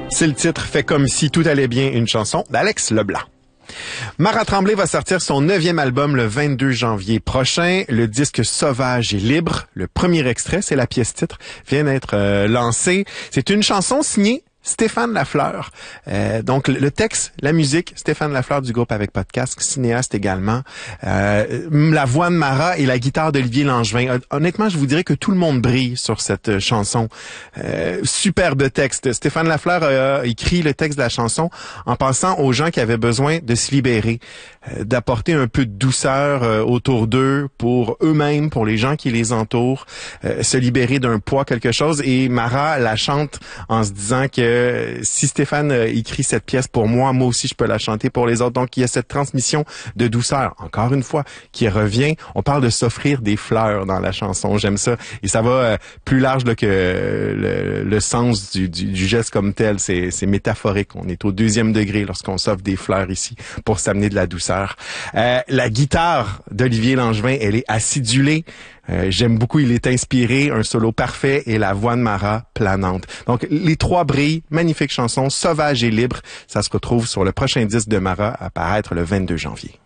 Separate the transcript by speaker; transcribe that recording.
Speaker 1: C'est le titre « Fait comme si tout allait bien », une chanson d'Alex Leblanc. Mara Tremblay va sortir son 9e album le 22 janvier prochain. Le disque Sauvage et libre, le premier extrait, c'est la pièce titre, vient d'être lancé. C'est une chanson signée Stéphane Lafleur. Donc le texte, la musique, Stéphane Lafleur du groupe Avec Podcast, cinéaste également. La voix de Mara et la guitare d'Olivier Langevin. Honnêtement, je vous dirais que tout le monde brille sur cette chanson. Superbe texte. Stéphane Lafleur a écrit le texte de la chanson en pensant aux gens qui avaient besoin de se libérer, d'apporter un peu de douceur autour d'eux, pour eux-mêmes, pour les gens qui les entourent, se libérer d'un poids, quelque chose. Et Mara la chante en se disant que si Stéphane écrit cette pièce pour moi, moi aussi je peux la chanter pour les autres. Donc il y a cette transmission de douceur, encore une fois, qui revient. On parle de s'offrir des fleurs dans la chanson, j'aime ça. Et ça va plus large là, que le sens du geste comme tel. C'est métaphorique. On est au 2e degré lorsqu'on s'offre des fleurs ici pour s'amener de la douceur. La guitare d'Olivier Langevin, elle est acidulée. J'aime beaucoup, il est inspiré, un solo parfait et la voix de Mara planante. Donc, les trois brillent, magnifique chanson, Sauvage et libre. Ça se retrouve sur le prochain disque de Mara à paraître le 22 janvier.